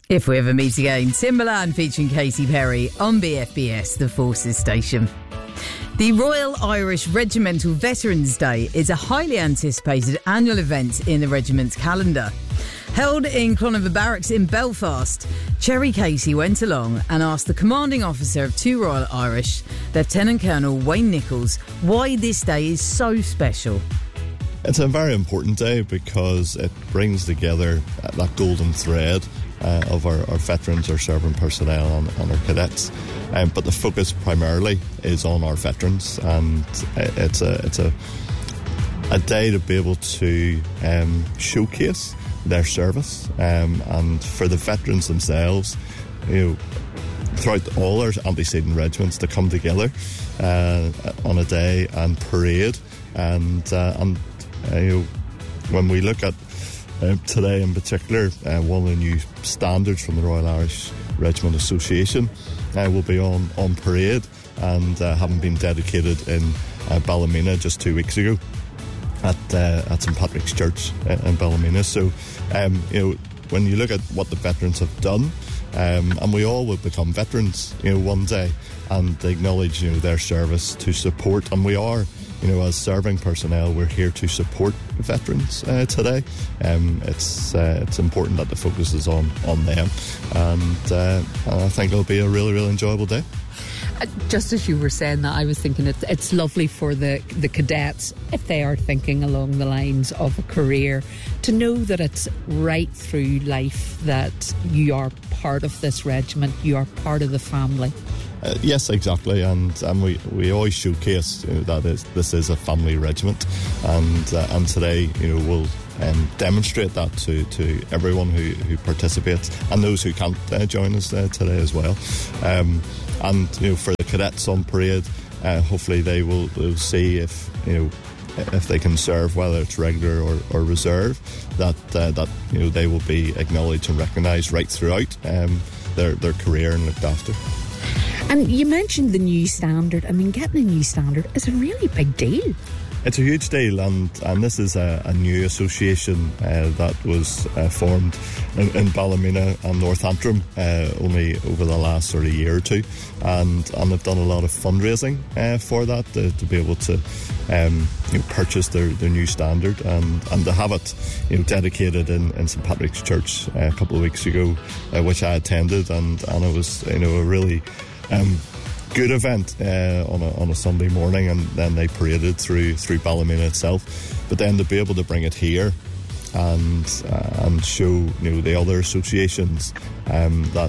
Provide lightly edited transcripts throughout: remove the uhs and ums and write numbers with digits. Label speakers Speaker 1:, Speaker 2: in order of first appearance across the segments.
Speaker 1: If we ever meet again, Timberland featuring Katy Perry on BFBS, the Forces station. The Royal Irish Regimental Veterans Day is a highly anticipated annual event in the regiment's calendar. Held in Clonova Barracks in Belfast, Cherry Casey went along and asked the commanding officer of 2 Royal Irish, Lieutenant Colonel Wayne Nichols, why this day is so special.
Speaker 2: It's a very important day because it brings together that golden thread of our veterans, our serving personnel and our cadets. But the focus primarily is on our veterans, and it's a day to be able to showcase their service, and for the veterans themselves, throughout all our antecedent regiments to come together on a day and parade, and when we look at today in particular, one of the new standards from the Royal Irish Regiment Association will be on parade, and having been dedicated in Ballymena just 2 weeks ago at St Patrick's Church in Ballymena. So when you look at what the veterans have done, and we all will become veterans one day, and acknowledge their service to support, and we are as serving personnel, we're here to support veterans today. It's important that the focus is on them, and I think it'll be a really, really enjoyable day.
Speaker 3: Just as you were saying that, I was thinking it's lovely for the cadets, if they are thinking along the lines of a career, to know that it's right through life that you are part of this regiment, you are part of the family.
Speaker 2: Yes, exactly, and we always showcase that this is a family regiment, and today we'll demonstrate that to everyone who participates, and those who can't join us today as well. And for the cadets on parade, hopefully they will see if they can serve, whether it's regular or reserve, that they will be acknowledged and recognised right throughout their career and looked after.
Speaker 3: And you mentioned the new standard. I mean, getting a new standard is a really big deal.
Speaker 2: It's a huge deal, and this is a new association that was formed in Ballymena and North Antrim only over the last sort of year or two, and they've done a lot of fundraising for that to be able to purchase their new standard, and to have it dedicated in St Patrick's Church a couple of weeks ago, which I attended, and it was a really good event on a Sunday morning, and then they paraded through Ballymena itself. But then to be able to bring it here and show the other associations that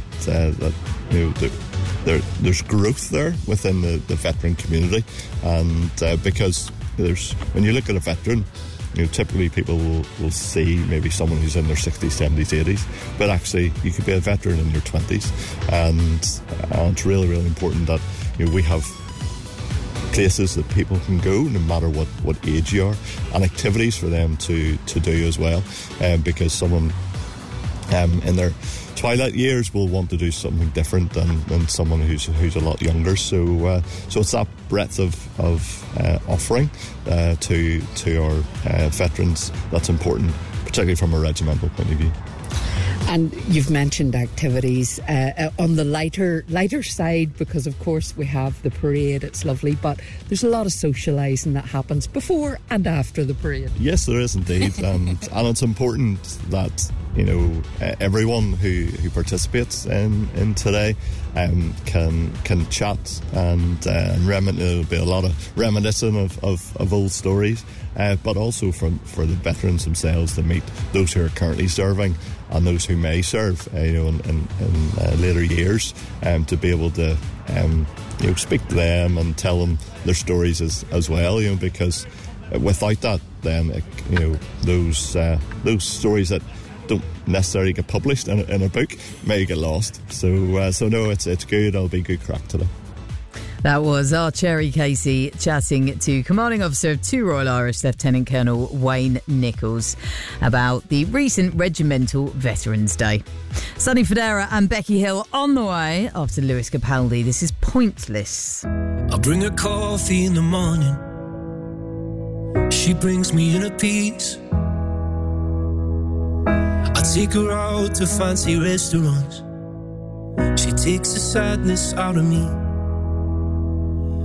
Speaker 2: there's growth there within the veteran community, and because when you look at a veteran, typically people will see maybe someone who's in their 60s, 70s, 80s, but actually you could be a veteran in your 20s, and it's really, really important that we have places that people can go no matter what age you are, and activities for them to do as well, because someone in their twilight years will want to do something different than someone who's a lot younger. So it's that breadth of offering to our veterans that's important, particularly from a regimental point of view.
Speaker 3: And you've mentioned activities on the lighter side, because of course we have the parade, it's lovely, but there's a lot of socialising that happens before and after the parade.
Speaker 2: Yes, there is indeed, and it's important that everyone who participates in today can chat and there'll be a lot of reminiscing of old stories, but also for the veterans themselves to meet those who are currently serving and those who may serve in later years, to be able to speak to them and tell them their stories as well, because without that, then those stories that don't necessarily get published in a book may get lost. So no, it's good. It'll be good crack today.
Speaker 1: That was our Cherry Casey chatting to Commanding Officer of 2 Royal Irish, Lieutenant Colonel Wayne Nichols, about the recent Regimental Veterans Day. Sonny Fodera and Becky Hill on the way after Lewis Capaldi. This is Pointless.
Speaker 4: I bring her coffee in the morning. She brings me inner peace. I take her out to fancy restaurants. She takes the sadness out of me.